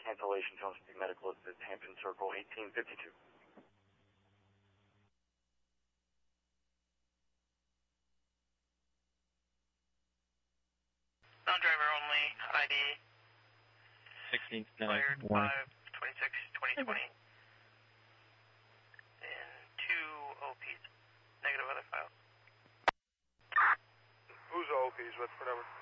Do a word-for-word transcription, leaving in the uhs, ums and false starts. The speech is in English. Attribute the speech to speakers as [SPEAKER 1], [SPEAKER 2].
[SPEAKER 1] cancellation. Jones Street Medical is at Hampton Circle, eighteen fifty-two.
[SPEAKER 2] Non-driver only, I D.
[SPEAKER 3] sixteen
[SPEAKER 2] Fired five twenty-six twenty twenty. And two O Ps. Negative other file.
[SPEAKER 4] Who's O Ps? What's whatever?